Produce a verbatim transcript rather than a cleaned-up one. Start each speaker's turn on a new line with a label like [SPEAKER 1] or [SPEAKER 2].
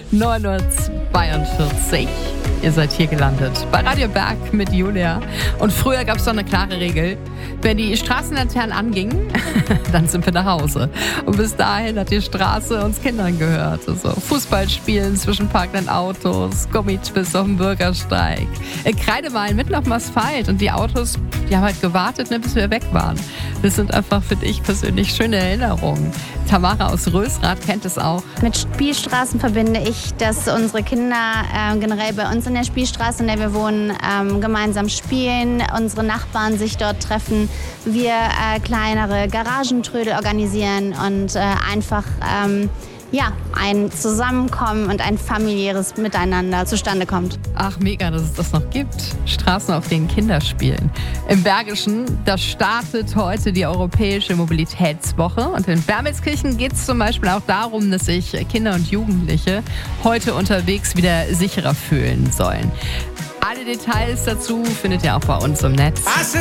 [SPEAKER 1] neun Uhr zweiundvierzig. Ihr seid hier gelandet bei Radio Berg mit Julia. Und früher gab es doch eine klare Regel. Wenn die Straßenlaternen angingen, dann sind wir nach Hause. Und bis dahin hat die Straße uns Kindern gehört. Also Fußball spielen zwischen parkenden Autos, Gummitwist auf dem Bürgersteig, Kreidemalen mitten auf dem Asphalt. Und die Autos, die haben halt gewartet, ne, bis wir weg waren. Das sind einfach für dich persönlich schöne Erinnerungen. Tamara aus Rösrath kennt es auch.
[SPEAKER 2] Mit Spielstraßen verbinde ich, dass unsere Kinder äh, generell bei uns in der Spielstraße, in der wir wohnen, ähm, gemeinsam spielen, unsere Nachbarn sich dort treffen, wir äh, kleinere Garagentrödel organisieren und äh, einfach ähm, ja, ein Zusammenkommen und ein familiäres Miteinander zustande kommt.
[SPEAKER 1] Ach, mega, dass es das noch gibt. Straßen, auf denen Kinder spielen. Im Bergischen, da startet heute die Europäische Mobilitätswoche. Und in Wermelskirchen geht es zum Beispiel auch darum, dass sich Kinder und Jugendliche heute unterwegs wieder sicherer fühlen sollen. Alle Details dazu findet ihr auch bei uns im Netz.